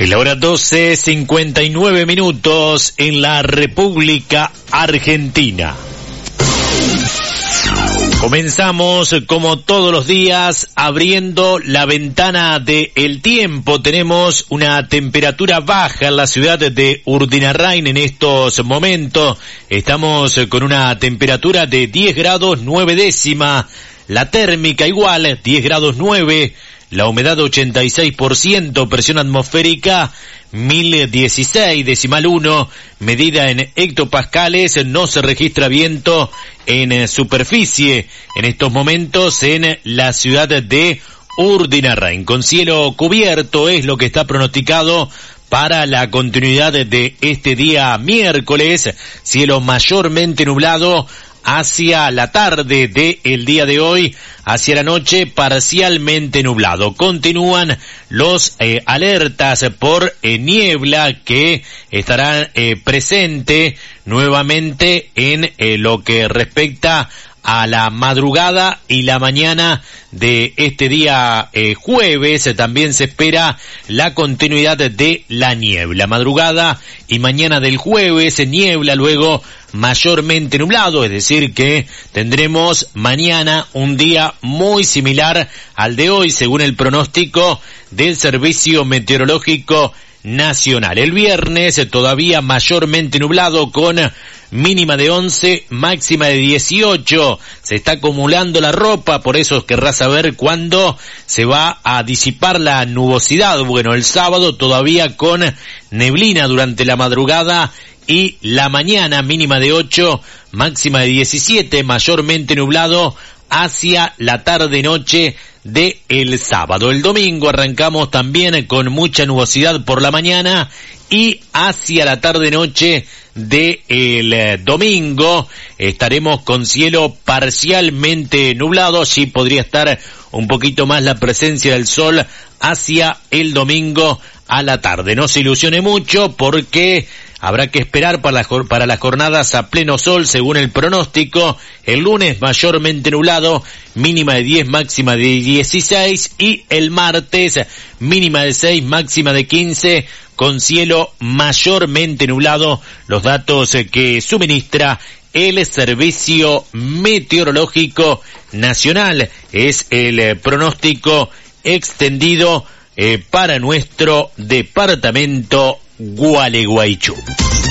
En la hora 12:59 en la República Argentina. Comenzamos como todos los días abriendo la ventana del tiempo. Tenemos una temperatura baja en la ciudad de Urdinarrain en estos momentos. Estamos con una temperatura de 10 grados 9 décimas. La térmica igual, 10 grados 9. La humedad 86%, presión atmosférica 1016 decimal 1, medida en hectopascales, no se registra viento en superficie en estos momentos en la ciudad de Urdinarrain. Con cielo cubierto es lo que está pronosticado para la continuidad de este día miércoles, cielo mayormente nublado hacia la tarde del día de hoy, hacia la noche parcialmente nublado. Continúan los alertas por niebla que estarán presente nuevamente en lo que respecta a la madrugada y la mañana de este día jueves. También se espera la continuidad de la niebla. Madrugada y mañana del jueves, niebla, luego mayormente nublado, es decir que tendremos mañana un día muy similar al de hoy, según el pronóstico del Servicio Meteorológico Nacional. El viernes todavía mayormente nublado con mínima de 11, máxima de 18. Se está acumulando la ropa, por eso querrá saber cuándo se va a disipar la nubosidad. Bueno, el sábado todavía con neblina durante la madrugada y la mañana, mínima de 8, máxima de 17, mayormente nublado hacia la tarde-noche de el sábado. El domingo arrancamos también con mucha nubosidad por la mañana y hacia la tarde-noche de el domingo estaremos con cielo parcialmente nublado. Sí podría estar un poquito más la presencia del sol hacia el domingo a la tarde. No se ilusione mucho porque habrá que esperar para las jornadas a pleno sol según el pronóstico. El lunes mayormente nublado, mínima de 10, máxima de 16, y el martes mínima de 6, máxima de 15, con cielo mayormente nublado. Los datos que suministra el Servicio Meteorológico Nacional es el pronóstico extendido para nuestro departamento Gualeguaychú.